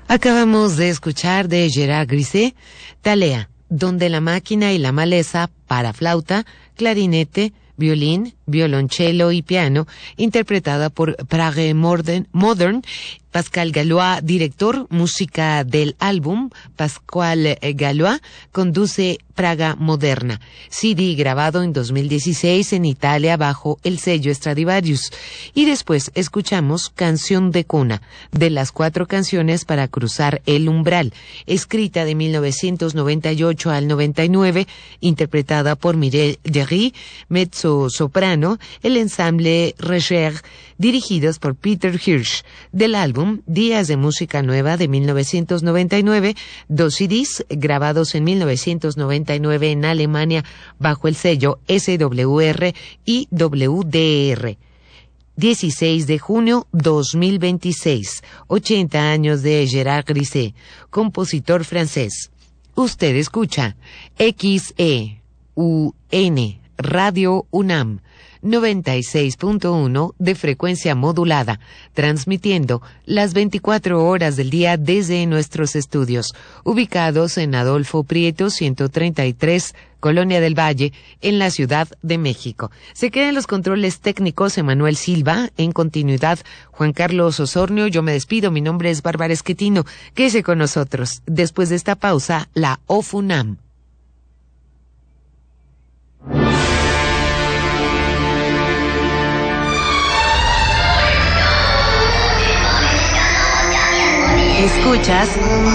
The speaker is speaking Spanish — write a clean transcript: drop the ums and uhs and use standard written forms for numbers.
Acabamos de escuchar de Gerard Griset, Thalea, donde la máquina y la maleza para flauta, clarinete, violín, violonchelo y piano, interpretada por Prague Modern, Pascal Galois, director, música del álbum, Pascal Galois, conduce Praga Moderna, CD grabado en 2016 en Italia bajo el sello Stradivarius. Y después escuchamos Canción de Cuna, de las 4 canciones para cruzar el umbral, escrita de 1998 al 99, interpretada por Mireille Derry, mezzo-soprano, el ensamble Reger, dirigidos por Peter Hirsch, del álbum Días de Música Nueva de 1999, 2 CDs grabados en 1999 en Alemania bajo el sello SWR y WDR. 16 de junio 2026, 80 años de Gerard Griset, compositor francés. Usted escucha XEUN Radio UNAM 96.1 de frecuencia modulada, transmitiendo las 24 horas del día desde nuestros estudios, ubicados en Adolfo Prieto 133, Colonia del Valle, en la Ciudad de México. Se quedan los controles técnicos Emanuel Silva, en continuidad Juan Carlos Osornio. Yo me despido, mi nombre es Bárbara Esquetino. Quédese con nosotros. Después de esta pausa, la OFUNAM. Escuchas